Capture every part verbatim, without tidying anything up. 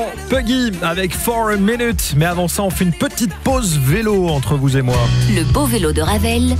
Puggy avec For a Minute. Mais avant ça, on fait une petite pause vélo entre vous et moi. Le beau vélo de Ravel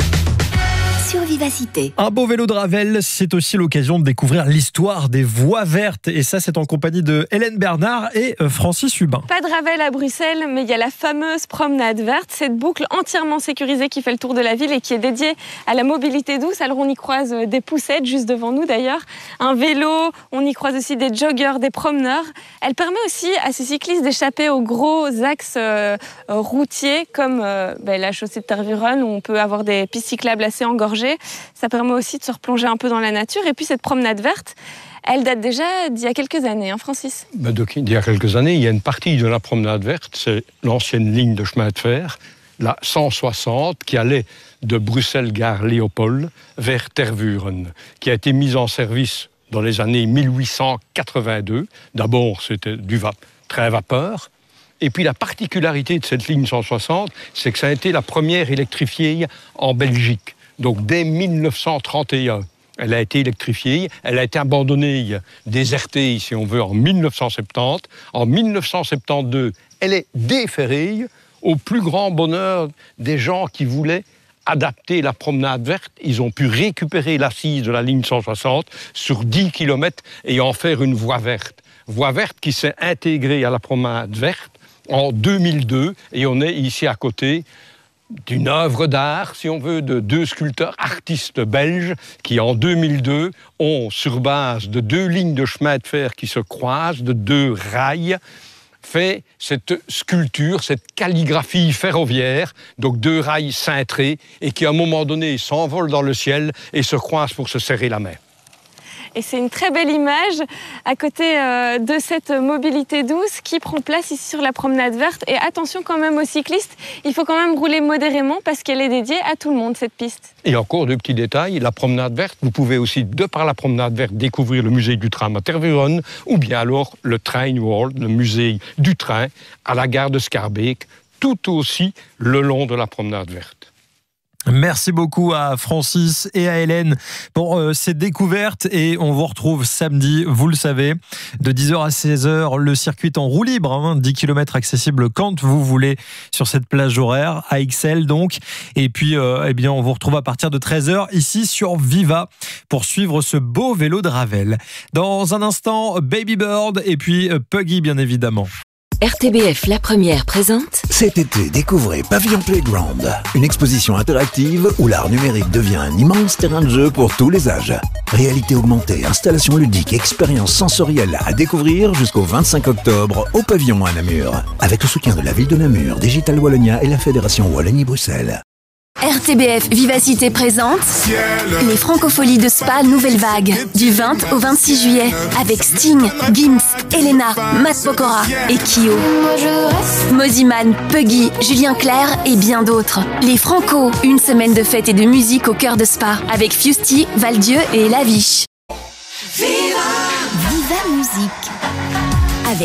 sur Vivacité. Un beau vélo de Ravel, c'est aussi l'occasion de découvrir l'histoire des voies vertes. Et ça, c'est en compagnie de Hélène Bernard et Francis Hubin. Pas de Ravel à Bruxelles, mais il y a la fameuse promenade verte, cette boucle entièrement sécurisée qui fait le tour de la ville et qui est dédiée à la mobilité douce. Alors on y croise des poussettes juste devant nous d'ailleurs, un vélo, on y croise aussi des joggeurs, des promeneurs. Elle permet aussi à ces cyclistes d'échapper aux gros axes euh, routiers comme euh, ben, la chaussée de Tervuren où on peut avoir des pistes cyclables assez engorgées. Ça permet aussi de se replonger un peu dans la nature. Et puis cette promenade verte, elle date déjà d'il y a quelques années, hein, Francis? Ben donc, il y a quelques années, il y a une partie de la promenade verte, c'est l'ancienne ligne de chemin de fer, la cent soixante, qui allait de Bruxelles-Gare Léopold vers Tervuren, qui a été mise en service dans les années mille huit cent quatre-vingt-deux. D'abord, c'était du va- train à vapeur. Et puis la particularité de cette ligne cent soixante, c'est que ça a été la première électrifiée en Belgique. Donc dès mille neuf cent trente et un, elle a été électrifiée, elle a été abandonnée, désertée, si on veut, en mille neuf cent soixante-dix. En mille neuf cent soixante-douze, elle est déferrée, au plus grand bonheur des gens qui voulaient adapter la promenade verte. Ils ont pu récupérer l'assise de la ligne cent soixante sur dix kilomètres et en faire une voie verte. Voie verte qui s'est intégrée à la promenade verte en deux mille deux, et on est ici à côté d'une œuvre d'art, si on veut, de deux sculpteurs artistes belges qui, en deux mille deux, ont, sur base de deux lignes de chemin de fer qui se croisent, de deux rails, fait cette sculpture, cette calligraphie ferroviaire, donc deux rails cintrés, et qui, à un moment donné, s'envolent dans le ciel et se croisent pour se serrer la main. Et c'est une très belle image à côté euh, de cette mobilité douce qui prend place ici sur la promenade verte. Et attention quand même aux cyclistes, il faut quand même rouler modérément parce qu'elle est dédiée à tout le monde, cette piste. Et encore deux petits détails, la promenade verte, vous pouvez aussi, de par la promenade verte, découvrir le musée du tram à Tervuren, ou bien alors le Train World, le musée du train, à la gare de Schaerbeek, tout aussi le long de la promenade verte. Merci beaucoup à Francis et à Hélène pour euh, ces découvertes, et on vous retrouve samedi, vous le savez, de dix heures à seize heures, le circuit est en roue libre, hein, dix kilomètres accessibles quand vous voulez sur cette plage horaire, A X L donc, et puis euh, eh bien, on vous retrouve à partir de treize heures ici sur Viva pour suivre ce beau vélo de Ravel. Dans un instant, Baby Bird et puis euh, Puggy bien évidemment. R T B F La Première présente. Cet été, découvrez Pavillon Playground, une exposition interactive où l'art numérique devient un immense terrain de jeu pour tous les âges. Réalité augmentée, installations ludiques, expériences sensorielles à découvrir jusqu'au vingt-cinq octobre au Pavillon à Namur. Avec le soutien de la ville de Namur, Digital Wallonia et la Fédération Wallonie-Bruxelles. R T B F Vivacité présente les Francopholies de Spa Nouvelle Vague du vingt au vingt-six juillet avec Sting, Gims, Elena, Matt Pokora et Kyo. Moziman, Puggy, Julien Clerc et bien d'autres. Les Franco, une semaine de fête et de musique au cœur de Spa avec Fusty, Valdieu et Laviche. Viva Viva Musique.